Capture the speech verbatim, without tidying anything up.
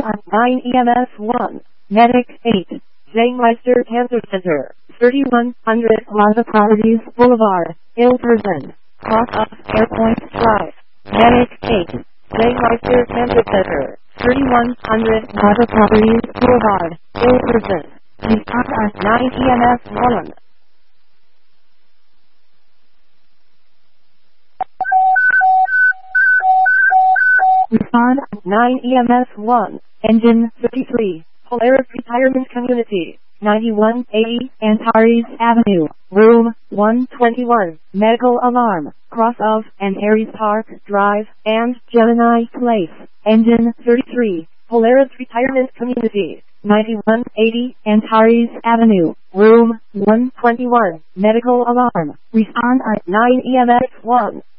at nine E M S one. Medic eight. Zangmeister Cancer Center. thirty-one hundred Plaza Properties Boulevard. Ilperson. Cross of Airpoint Drive. Medic eight. Zangmeister Cancer Center. thirty-one hundred Plaza Properties Boulevard. Ilperson. Respond at nine E M S one. Respond at nine E M S one. Engine fifty-three. Polaris Retirement Community. ninety-one eighty Antares Avenue. Room one twenty-one. Medical alarm. Cross of and Aries Park Drive and Gemini Place. Engine thirty-three. Polaris Retirement Community. ninety-one eighty Antares Avenue. Room one twenty-one. Medical alarm. Respond at nine E M S one.